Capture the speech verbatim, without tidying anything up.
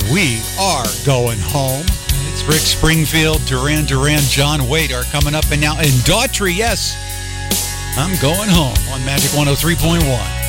we are going home. It's Rick Springfield, Duran Duran, John Waite are coming up. And now in Daughtry, yes, I'm going home on Magic one oh three point one.